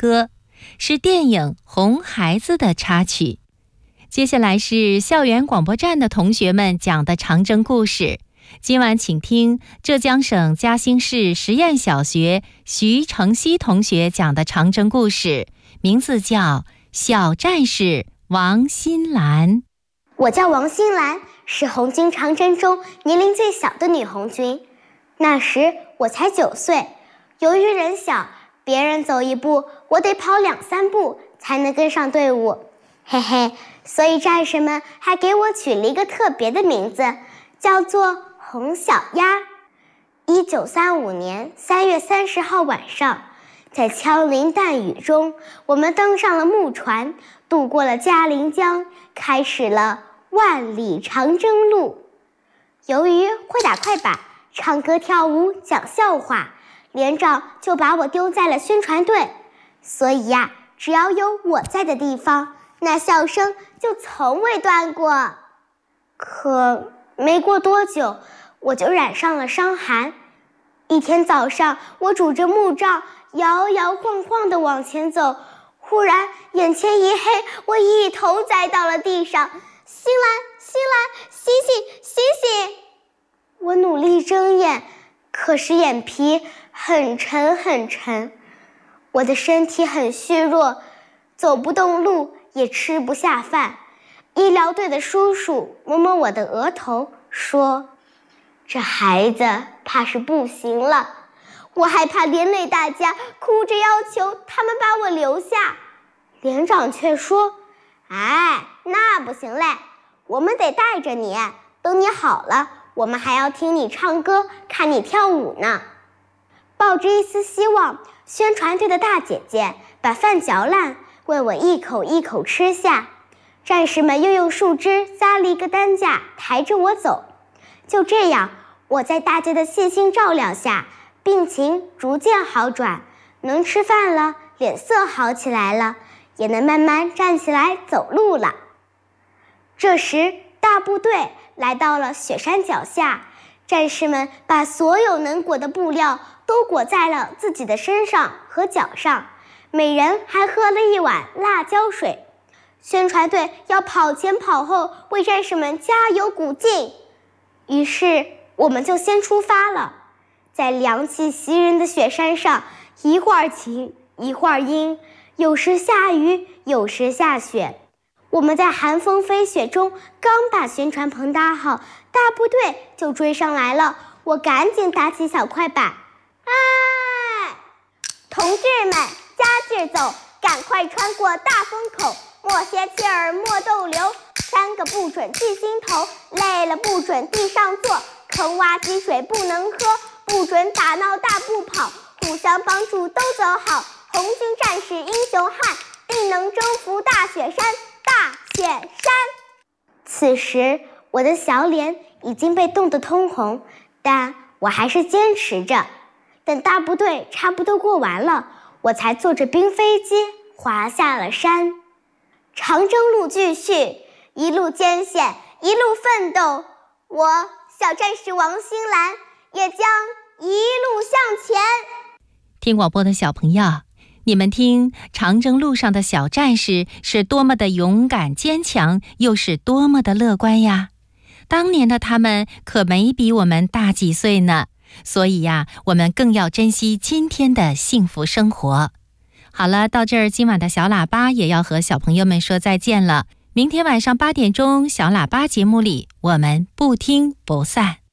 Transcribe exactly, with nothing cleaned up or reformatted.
歌》，是电影《红孩子》的插曲。接下来是校园广播站的同学们讲的长征故事。今晚请听浙江省嘉兴市实验小学徐承熙同学讲的长征故事，名字叫《小战士王新兰》。 我叫王新兰，是红军长征中年龄最小的女红军。那时我才九岁，由于人小，别人走一步，我得跑两三步才能跟上队伍。嘿嘿，所以战士们还给我取了一个特别的名字，叫做红小鸭。一九三五年三月三十号晚上，在枪林弹雨中，我们登上了木船，渡过了嘉陵江，开始了万里长征路。由于会打快板、唱歌跳舞、讲笑话，连长就把我丢在了宣传队。所以呀，只要有我在的地方，那笑声就从未断过。可没过多久，我就染上了伤寒。一天早上，我拄着木杖摇摇晃晃地往前走，忽然眼前一黑，我一头栽到了地上。新兰，新兰，醒醒，醒醒！我努力睁眼，可是眼皮很沉很沉。我的身体很虚弱，走不动路，也吃不下饭。医疗队的叔叔摸摸我的额头，说：“这孩子怕是不行了。”我害怕连累大家，哭着要求他们把我留下。连长却说：“哎，那不行嘞，我们得带着你，等你好了，我们还要听你唱歌，看你跳舞呢。”抱着一丝希望，宣传队的大姐姐把饭嚼烂，为我一口一口吃下。战士们又用树枝扎了一个担架，抬着我走。就这样，我在大家的细心照料下，病情逐渐好转，能吃饭了，脸色好起来了，也能慢慢站起来走路了。这时，大部队来到了雪山脚下，战士们把所有能裹的布料都裹在了自己的身上和脚上，每人还喝了一碗辣椒水。宣传队要跑前跑后，为战士们加油鼓劲。于是我们就先出发了。在凉气袭人的雪山上，一会儿晴一会儿阴，有时下雨有时下雪。我们在寒风飞雪中刚把宣传棚搭好，大部队就追上来了。我赶紧打起小快板：“哎，同志们，加劲走，赶快穿过大风口，莫歇气儿莫逗留，三个不准记心头，累了不准地上坐，坑洼积水不能喝，不准打闹大步跑，互相帮助都走好，红军战士英雄汉，定能征服大雪山，大雪山。”此时我的小脸已经被冻得通红，但我还是坚持着。等大部队差不多过完了，我才坐着冰飞机滑下了山。长征路继续，一路艰险，一路奋斗，我小战士王新兰也将一路向前。 听广播的小朋友，你们听长征路上的小战士是多么的勇敢坚强，又是多么的乐观呀！当年的他们可没比我们大几岁呢，所以呀，我们更要珍惜今天的幸福生活。好了，到这儿今晚的小喇叭也要和小朋友们说再见了。明天晚上八点钟，小喇叭节目里我们不听不散。